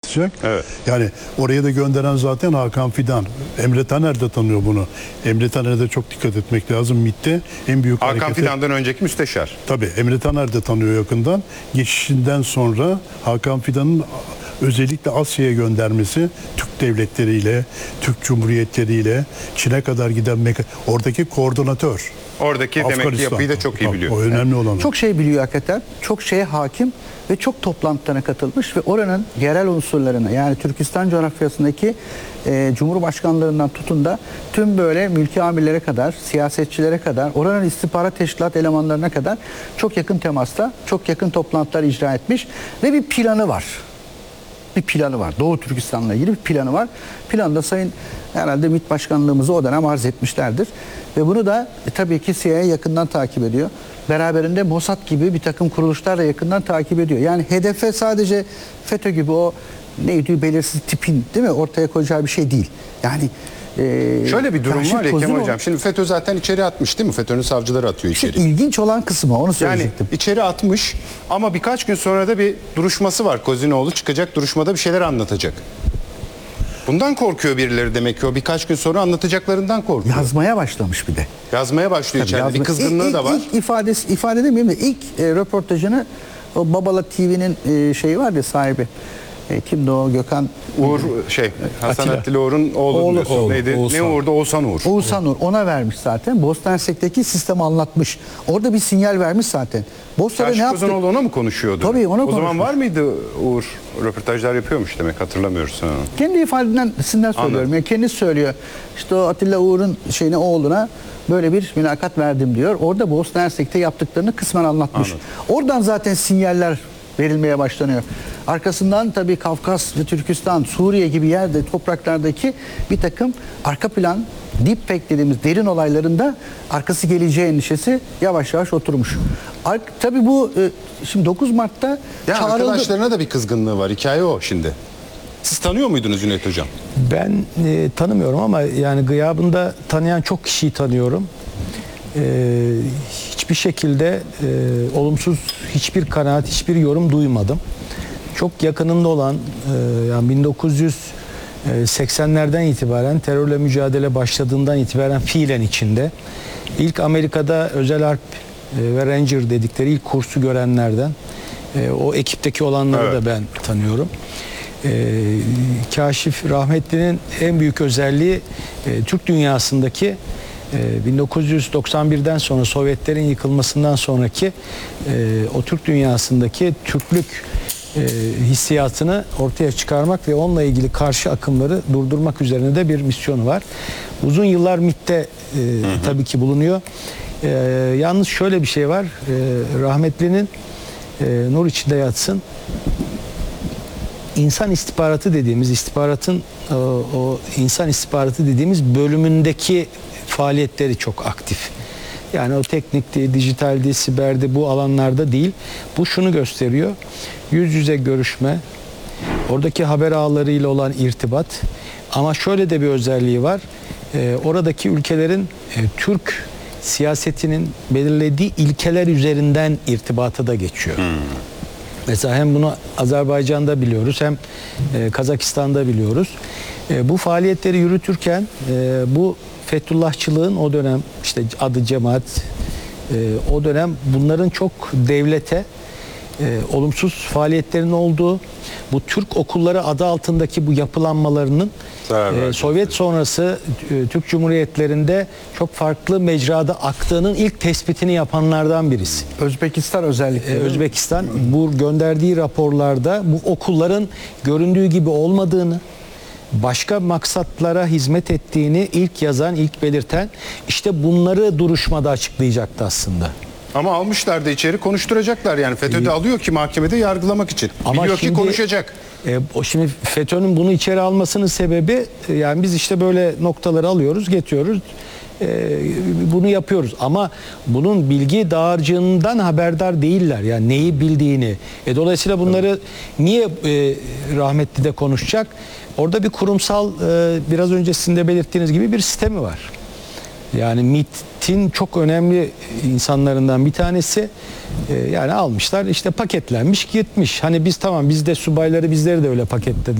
anlatacak. Evet. Yani oraya da gönderen zaten Hakan Fidan. Emre Taner de tanıyor bunu. Emre Taner'e de çok dikkat etmek lazım. MİT'te en büyük Hakan hareketi... Fidan'dan önceki müsteşar. Tabii Emre Taner de tanıyor yakından. Geçişinden sonra Hakan Fidan'ın özellikle Asya'ya göndermesi Türk devletleriyle, Türk cumhuriyetleriyle Çin'e kadar giden oradaki koordinatör. Oradaki demek ki Afganistan. yapıyı da çok iyi biliyor. O önemli olan. Çok şey biliyor hakikaten. Çok şeye hakim ve çok toplantılarına katılmış ve oranın yerel unsurlarına, yani Türkistan coğrafyasındaki cumhurbaşkanlarından tutun da tüm böyle mülki amirlere kadar, siyasetçilere kadar, oranın istihbarat teşkilat elemanlarına kadar çok yakın temasta, çok yakın toplantılar icra etmiş ve bir planı var. Bir planı var. Doğu Türkistan'la ilgili bir planı var. Planda Sayın herhalde MİT Başkanlığımızı o dönem arz etmişlerdir. Ve bunu da tabii ki CIA yakından takip ediyor. Beraberinde Mossad gibi bir takım kuruluşlar da yakından takip ediyor. Yani hedefe sadece FETÖ gibi o neydi belirsiz tipin değil mi ortaya koyacağı bir şey değil. Yani şöyle bir durum var ya Kemal Hocam. Şimdi FETÖ zaten içeri atmış değil mi? FETÖ'nün savcıları atıyor içeri. İşte ilginç olan kısmı onu söyleyecektim. Yani içeri atmış ama birkaç gün sonra da bir duruşması var. Kozinoğlu çıkacak, duruşmada bir şeyler anlatacak. Bundan korkuyor birileri demek ki, o birkaç gün sonra anlatacaklarından korkuyor. Yazmaya başlamış bir de. Yazmaya başlıyor içeride. Bir kızgınlığı da var. İlk ifade demeyeyim de ilk röportajını o Babala TV'nin şeyi var ya sahibi. Kimdi o? Gökhan Uğur Hasan Atilla Uğur'un oğlu diyorsun. Neydi? Oğuzhan. Ne Uğur'da? Oğuzhan Uğur. Oğuzhan Uğur ona vermiş zaten. Bosna Hersek'teki sistemi anlatmış. Orada bir sinyal vermiş zaten. Bosna'da ne Selçuk yaptı? Kozanoğlu ona mı konuşuyordu? Tabii, ona O zaman konuşmuş. var mıydı Uğur? Röportajlar yapıyormuş demek, hatırlamıyoruz. Ha. Kendi ifadesinden söylüyorum. Anladım. Yani kendisi söylüyor. İşte o Atilla Uğur'un oğluna böyle bir mülakat verdim diyor. Orada Bosna Hersek'te yaptıklarını kısmen anlatmış. Anladım. Oradan zaten sinyaller verilmeye başlanıyor. Arkasından tabii Kafkas ve Türkistan, Suriye gibi yerde topraklardaki bir takım arka plan, deep fake dediğimiz derin olaylarında arkası geleceği endişesi yavaş yavaş oturmuş. Tabii bu şimdi 9 Mart'ta Ya çağrıldı. arkadaşlarına da bir kızgınlığı var. Hikaye o şimdi. Siz tanıyor muydunuz Cüneyt Hocam? Ben tanımıyorum ama yani gıyabında tanıyan çok kişiyi tanıyorum. Hiçbir şekilde olumsuz hiçbir kanaat, hiçbir yorum duymadım. Çok yakınında olan yani 1980'lerden itibaren terörle mücadele başladığından itibaren fiilen içinde. İlk Amerika'da özel harp ve Ranger dedikleri ilk kursu görenlerden, o ekipteki olanları Evet. da ben tanıyorum. Kaşif rahmetlinin en büyük özelliği Türk dünyasındaki 1991'den sonra Sovyetlerin yıkılmasından sonraki o Türk dünyasındaki Türklük hissiyatını ortaya çıkarmak ve onunla ilgili karşı akımları durdurmak üzerine de bir misyonu var. Uzun yıllar MİT'te tabii ki bulunuyor. Yalnız şöyle bir şey var. Rahmetlinin nur içinde yatsın. İnsan istihbaratı dediğimiz istihbaratın o insan istihbaratı dediğimiz bölümündeki faaliyetleri çok aktif. Yani o teknikti, dijitaldi, siberdi bu alanlarda değil. Bu şunu gösteriyor. Yüz yüze görüşme, oradaki haber ağlarıyla olan irtibat. Ama şöyle de bir özelliği var. Oradaki ülkelerin Türk siyasetinin belirlediği ilkeler üzerinden irtibata da geçiyor. Mesela hem bunu Azerbaycan'da biliyoruz hem Kazakistan'da biliyoruz. Bu faaliyetleri yürütürken bu Fethullahçılığın o dönem işte adı cemaat o dönem bunların çok devlete olumsuz faaliyetlerin olduğu, bu Türk okulları adı altındaki bu yapılanmalarının Sovyet sonrası Türk Cumhuriyetlerinde çok farklı mecrada aktığının ilk tespitini yapanlardan birisi. Özbekistan özellikle. Özbekistan bu gönderdiği raporlarda bu okulların göründüğü gibi olmadığını, başka maksatlara hizmet ettiğini ilk yazan, ilk belirten, işte bunları duruşmada açıklayacaktı aslında. Ama almışlar da içeri, konuşturacaklar yani. FETÖ de alıyor ki mahkemede yargılamak için. Ama biliyor şimdi, ki konuşacak. Şimdi FETÖ'nün bunu içeri almasının sebebi yani biz işte böyle noktaları alıyoruz, getiriyoruz. Bunu yapıyoruz ama bunun bilgi dağarcığından haberdar değiller. Yani neyi bildiğini. Dolayısıyla bunları niye rahmetli de konuşacak? Orada bir kurumsal biraz önce sizin de belirttiğiniz gibi bir sistemi var. Yani MİT'in çok önemli insanlarından bir tanesi yani almışlar işte paketlenmiş gitmiş. Hani biz tamam biz de subayları bizleri de öyle paketledik.